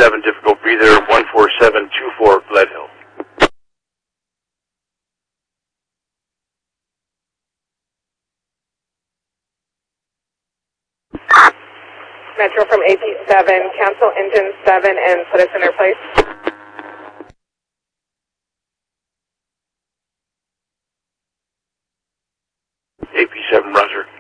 7, difficult breather, 14724 Glen Hill. Metro from AP7, cancel engine 7 and put us in our place. AP7, roger.